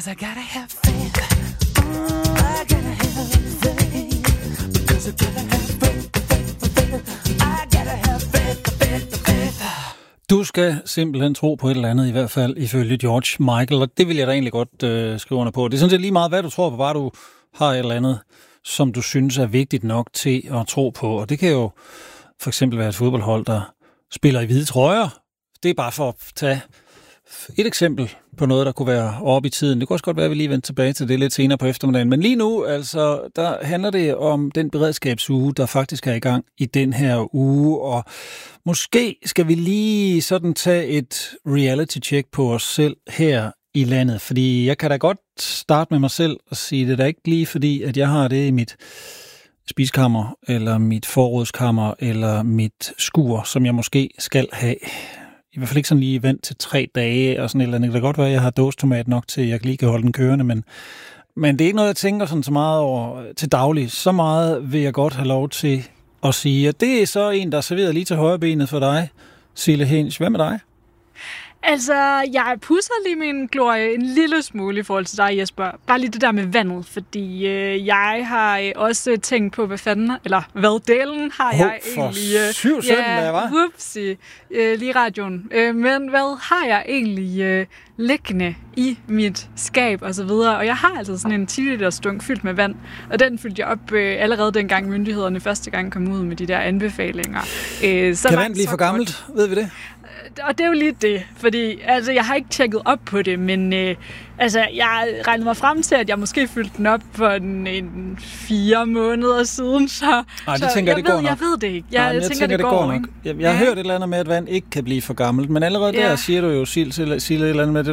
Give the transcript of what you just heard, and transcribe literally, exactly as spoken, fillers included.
'cause I gotta have faith. Mm, I gotta have faith. Because I gotta have faith, faith, faith. I gotta have faith, faith, faith. Du skal simpelthen tro på et eller andet, i hvert fald ifølge George Michael, og det vil jeg da egentlig godt øh, skrive under på. Det er sådan set lige meget, hvad du tror på, bare du har et eller andet, som du synes er vigtigt nok til at tro på. Og det kan jo for eksempel være et fodboldhold, der spiller i hvide trøjer. Det er bare for at tage et eksempel på noget, der kunne være oppe i tiden. Det kunne også godt være, at vi lige vender tilbage til det lidt senere på eftermiddagen. Men lige nu, altså, der handler det om den beredskabsuge, der faktisk er i gang i den her uge. Og måske skal vi lige sådan tage et reality-check på os selv her i landet. Fordi jeg kan da godt starte med mig selv og sige, det er da ikke lige fordi, at jeg har det i mit spiskammer, eller mit forrådskammer, eller mit skur, som jeg måske skal have. I hvert fald ikke sådan lige vent til tre dage og sådan et eller andet. Det kan godt være, at jeg har dåsetomat nok til, at jeg lige kan holde den kørende, men, men det er ikke noget, jeg tænker sådan så meget over til daglig. Så meget vil jeg godt have lov til at sige, at det er så en, der er serveret lige til højre benet for dig, Sille Hensch. Hvad med dig? Altså, jeg pusser lige min glorie en lille smule i forhold til dig, Jesper. Bare lige det der med vandet, fordi øh, jeg har øh, også tænkt på, hvad fanden, eller hvad delen har oh, jeg for egentlig... Øh, syv sytten, ja, der var. Whoopsie, øh, lige radioen. Øh, men hvad har jeg egentlig øh, liggende i mit skab og så videre? Og jeg har altså sådan en ti liters dunk fyldt med vand, og den fyldte jeg op øh, allerede dengang myndighederne første gang kom ud med de der anbefalinger. Øh, så kan vand blive for gammelt? Ved vi det? Og det er jo lige det, fordi altså, jeg har ikke tjekket op på det, men øh, altså, jeg regnede mig frem til, at jeg måske fyldte den op for en, en fire måneder siden, så, Ej, det så tænker, jeg, det går ved, nok. jeg ved det ikke. Jeg, Nej, jeg, jeg tænker, tænker, det, det går, går nok. ikke? Jeg, jeg har ja. hørt et eller andet med, at vand ikke kan blive for gammelt, men allerede ja. der siger du jo, Sille, et eller andet med,